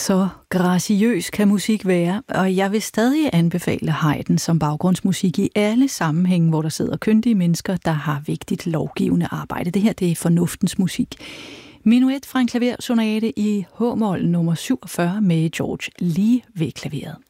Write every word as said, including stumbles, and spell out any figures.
Så graciøs kan musik være, og jeg vil stadig anbefale Haydn som baggrundsmusik i alle sammenhænge, hvor der sidder kyndige mennesker, der har vigtigt lovgivende arbejde. Det her, det er fornuftens musik. Menuet fra en klaversonate i H-mol nummer syvogfyrre med George Lee ved klaveret.